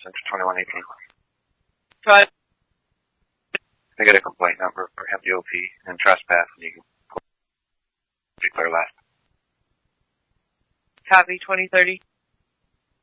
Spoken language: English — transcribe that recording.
Center 2118. Try. I get a complaint number for MDOP and trespass, and you can declare last. Copy 2030.